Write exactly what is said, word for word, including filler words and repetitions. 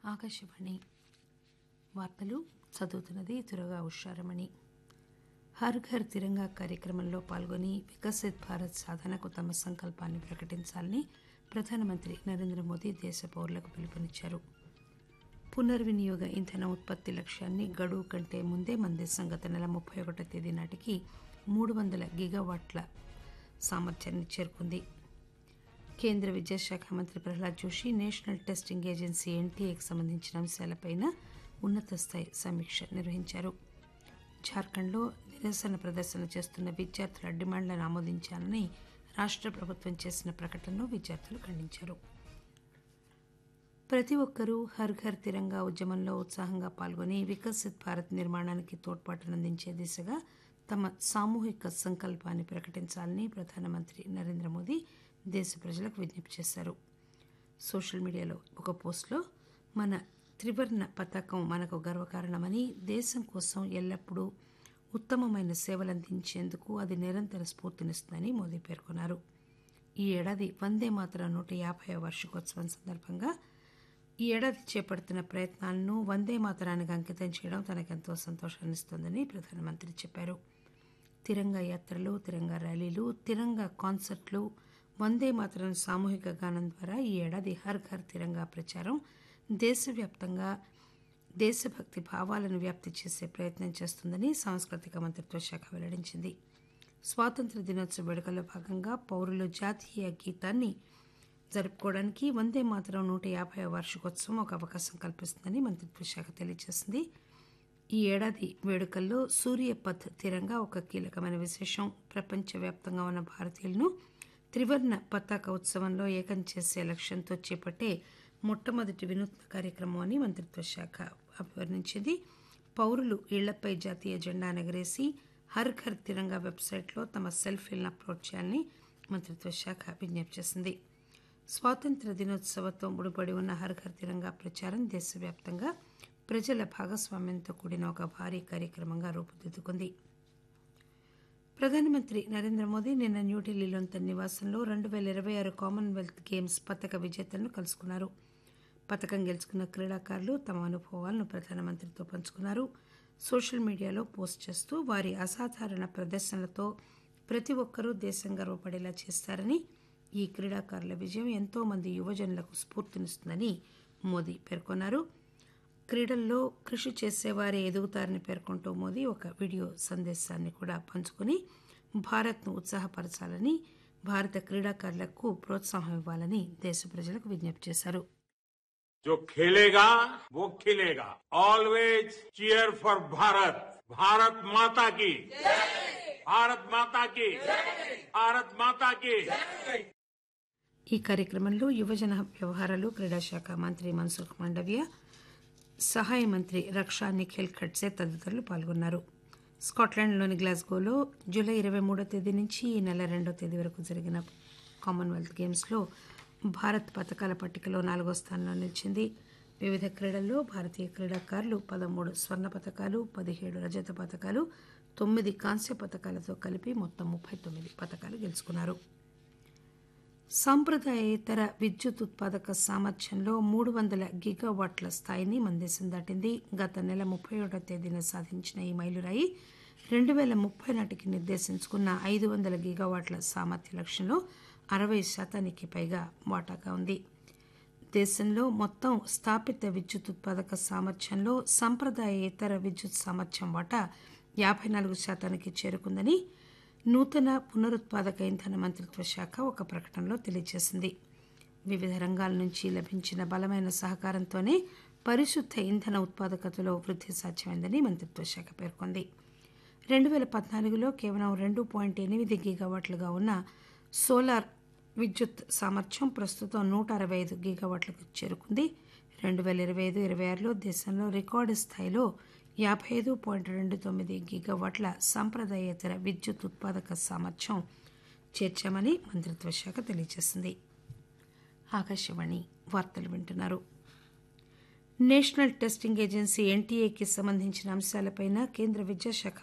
ఆకాశవాణి వార్తలు చదువుతున్నది తురగా ఉషారమణి. హర్ ఘర్ తిరంగా కార్యక్రమంలో పాల్గొని వికసిత్ భారత్ సాధనకు తమ సంకల్పాన్ని ప్రకటించాలని ప్రధానమంత్రి నరేంద్ర మోదీ దేశ పౌరులకు పిలుపునిచ్చారు. పునర్వినియోగ ఇంధన ఉత్పత్తి లక్ష్యాన్ని గడువు కంటే ముందే మన దేశం గత నెల ముప్పై ఒకటో తేదీ నాటికి మూడు వందల గిగావాట్ల సామర్థ్యాన్ని చేరుకుంది. కేంద్ర విద్యాశాఖ మంత్రి Prahlad Joshi national testing agency ఎన్టీఏకి సంబంధించిన అంశాలపై ఉన్నత స్థాయి సమీక్ష నిర్వహించారు. జార్ఖండ్లో నిరసన ప్రదర్శన చేస్తున్న విద్యార్థుల డిమాండ్లను ఆమోదించాలని రాష్ట ప్రభుత్వం చేసిన ప్రకటనను విద్యార్థులు ఖండించారు. ప్రతి ఒక్కరూ హర్ ఘర్ తిరంగా ఉద్యమంలో ఉత్సాహంగా పాల్గొని వికసిత్ భారత్ నిర్మాణానికి తోడ్పాటునందించే దిశగా తమ సామూహిక సంకల్పాన్ని ప్రకటించాలని ప్రధానమంత్రి నరేంద్ర మోదీ దేశ ప్రజలకు విజ్ఞప్తి చేశారు. సోషల్ మీడియాలో ఒక పోస్టులో మన త్రివర్ణ పతాకం మనకు గర్వకారణమని, దేశం కోసం ఎల్లప్పుడూ ఉత్తమమైన సేవలందించేందుకు అది నిరంతర స్ఫూర్తినిస్తుందని మోదీ పేర్కొన్నారు. ఈ ఏడాది వందే మాతరం నూట యాభై వార్షికోత్సవం సందర్భంగా ఈ ఏడాది చేపడుతున్న ప్రయత్నాలను వందే మాతరానికి అంకితం చేయడం తనకెంతో సంతోషాన్నిస్తోందని ప్రధానమంత్రి చెప్పారు. తిరంగా యాత్రలు, తిరంగా ర్యాలీలు, తిరంగా కాన్సర్ట్లు, వందే మాతరం సామూహిక గానం ద్వారా ఈ ఏడాది హర్ ఘర్ తిరంగా ప్రచారం దేశవ్యాప్తంగా దేశభక్తి భావాలను వ్యాప్తి చేసే ప్రయత్నం చేస్తుందని సాంస్కృతిక మంత్రిత్వ శాఖ వెల్లడించింది. స్వాతంత్ర్య దినోత్సవ వేడుకల్లో భాగంగా పౌరులు జాతీయ గీతాన్ని జరుపుకోవడానికి వందే మాతరం నూట యాభై వార్షికోత్సవం ఒక అవకాశం కల్పిస్తుందని మంత్రిత్వ శాఖ తెలియజేసింది. ఈ ఏడాది వేడుకల్లో సూర్యపథ్ తిరంగా ఒక కీలకమైన విశేషం. ప్రపంచవ్యాప్తంగా ఉన్న భారతీయులను త్రివర్ణ పతాక ఉత్సవంలో ఏకం చేసే లక్ష్యంతో చేపట్టే మొట్టమొదటి వినూత్న కార్యక్రమం అని మంత్రిత్వ శాఖ అభివర్ణించింది. పౌరులు ఇళ్లపై జాతీయ జెండాను ఎగరేసి హర్ ఘర్ తిరంగా వెబ్సైట్లో తమ సెల్ఫీలను అప్లోడ్ చేయాలని మంత్రిత్వ శాఖ విజ్ఞప్తి చేసింది. స్వాతంత్ర్య దినోత్సవంతో ముడిపడి ఉన్న హర్ ఘర్ తిరంగా ప్రచారం దేశవ్యాప్తంగా ప్రజల భాగస్వామ్యంతో కూడిన ఒక భారీ కార్యక్రమంగా రూపుదిద్దుకుంది. ప్రధానమంత్రి నరేంద్ర మోదీ నిన్న న్యూఢిల్లీలోని తన నివాసంలో రెండు పేల ఇరవై ఆరు కామన్వెల్త్ గేమ్స్ పతక విజేతలను కలుసుకున్నారు. పతకం గెలుచుకున్న క్రీడాకారులు తమ అనుభవాలను ప్రధానమంత్రితో పంచుకున్నారు. సోషల్ మీడియాలో పోస్ట్ చేస్తూ వారి అసాధారణ ప్రదర్శనలతో ప్రతి ఒక్కరూ దేశం గర్వపడేలా చేస్తారని, ఈ క్రీడాకారుల విజయం ఎంతో మంది యువజనులకు స్ఫూర్తినిస్తుందని మోదీ పేర్కొన్నారు. క్రీడల్లో కృషి చేసేవారే ఎదుగుతారని పేర్కొంటూ మోదీ ఒక వీడియో సందేశాన్ని కూడా పంచుకుని భారత్ను ఉత్సాహపరచాలని, భారత క్రీడాకారులకు ప్రోత్సాహం ఇవ్వాలని దేశ ప్రజలకు విజ్ఞప్తి చేశారు. जो खेलेगा वो खिलेगा. Always cheer for Bharat. Bharat माता की भारत माता की भारत माता की. ఈ కార్యక్రమంలో యువజన వ్యవహారాలు క్రీడాశాఖ మంత్రి మన్సుఖ్ మాండవ్య, సహాయ మంత్రి రక్షా నిఖిల్ ఖడ్సే తదితరులు పాల్గొన్నారు. స్కాట్లాండ్లోని గ్లాస్గోలో జూలై ఇరవై మూడో తేదీ నుంచి ఈ నెల రెండో తేదీ వరకు జరిగిన కామన్వెల్త్ గేమ్స్లో భారత్ పతకాల పట్టికలో నాలుగో స్థానంలో నిలిచింది. వివిధ క్రీడల్లో భారతీయ క్రీడాకారులు పదమూడు స్వర్ణ పతకాలు, పదిహేడు రజత పతకాలు, తొమ్మిది కాంస్య పతకాలతో కలిపి మొత్తం ముప్పై తొమ్మిది పతకాలు గెలుచుకున్నారు. సాంప్రదాయేతర విద్యుత్ ఉత్పాదక సామర్థ్యంలో మూడు వందల గిగావాట్ల స్థాయిని మన దేశం దాటింది. గత నెల ముప్పై ఒకటో తేదీన సాధించిన ఈ మైలురాయి రెండు పేల ముప్పై నాటికి నిర్దేశించుకున్న ఐదు వందల గిగావాట్ల సామర్థ్య లక్ష్యంలో అరవై శాతానికి పైగా వాటాగా ఉంది. దేశంలో మొత్తం స్థాపిత విద్యుత్ ఉత్పాదక సామర్థ్యంలో సంప్రదాయేతర విద్యుత్ సామర్థ్యం వాటా యాభై నాలుగు శాతానికి చేరుకుందని నూతన పునరుత్పాదక ఇంధన మంత్రిత్వ శాఖ ఒక ప్రకటనలో తెలియజేసింది. వివిధ రంగాల నుంచి లభించిన బలమైన సహకారంతోనే పరిశుద్ధ ఇంధన ఉత్పాదకతలో వృద్ధి సాధ్యమైందని మంత్రిత్వ శాఖ పేర్కొంది. రెండు పేల పద్నాలుగులో కేవలం రెండు పాయింట్ ఎనిమిది గిగావాట్లుగా ఉన్న సోలార్ విద్యుత్ సామర్థ్యం ప్రస్తుతం నూట అరవై ఐదు గిగావాట్లకు చేరుకుంది. రెండు పేల ఇరవై ఐదు ఇరవై ఆరులో దేశంలో రికార్డు స్థాయిలో యాభై ఐదు పాయింట్ రెండు తొమ్మిది గిగావాట్ల సాంప్రదాయేతర విద్యుత్ ఉత్పాదక సామర్థ్యం చేర్చామని మంత్రిత్వ శాఖ తెలియజేసింది. ఆకాశవాణి వార్తలు వింటున్నారు. నేషనల్ టెస్టింగ్ ఏజెన్సీ ఎన్టీఏకి సంబంధించిన అంశాలపై కేంద్ర విద్యాశాఖ